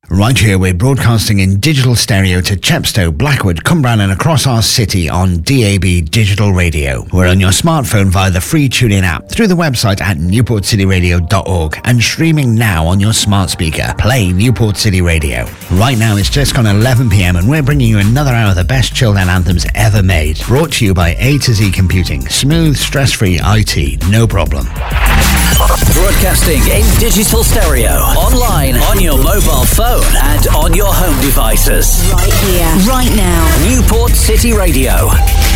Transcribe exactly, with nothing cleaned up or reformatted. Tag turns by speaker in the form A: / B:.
A: Right here, we're broadcasting in digital stereo to Chepstow, Blackwood, Cumbrian and across our city on D A B Digital Radio. We're on your smartphone via the free TuneIn app, through the website at newport city radio dot org and streaming now on your smart speaker. Play Newport City Radio. Right now it's just gone eleven p.m. and we're bringing you another hour of the best chilled out anthems ever made. Brought to you by A to Z Computing. Smooth, stress-free I T, no problem.
B: Broadcasting in digital stereo, online, on your mobile phone and on your home devices.
C: Right here, right now.
B: Newport City Radio.